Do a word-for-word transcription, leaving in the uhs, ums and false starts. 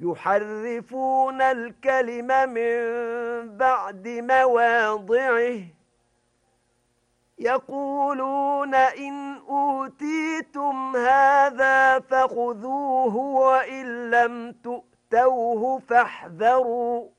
يحرفون الكلم من بعد مواضعه يقولون إن أوتيتم هذا فخذوه وإن لم تؤتوه فاحذروا